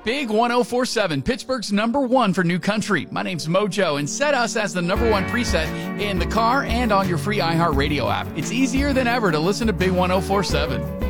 Big 1047, Pittsburgh's #1 for new country. My name's Mojo, and set us as the #1 preset in the car and on your free iHeartRadio app. It's easier than ever to listen to Big 1047.